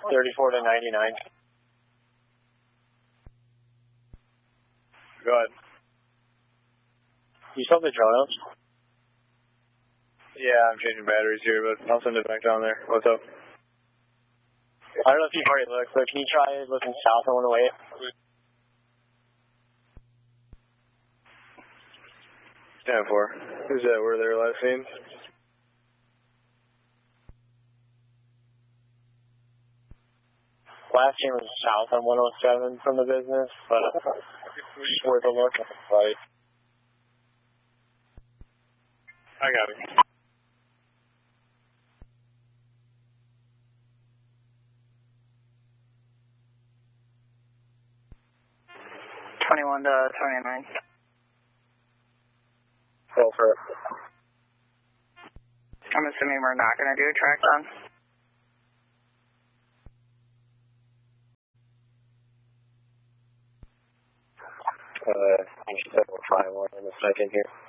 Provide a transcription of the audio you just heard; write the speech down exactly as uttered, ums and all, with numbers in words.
thirty-four to ninety-nine. Go ahead. You still have the drone up? Yeah, I'm changing batteries here, but I'll send it back down there. What's up? I don't know if you've already looked, but can you try looking south on one oh eight? ten four. Is that where they were last seen? Last year was south on one oh seven from the business, but it's worth a look. Right. I got it. twenty-one to twenty-nine. Go for it. I'm assuming we're not going to do a track run. Uh, I should say we'll try one in a second here.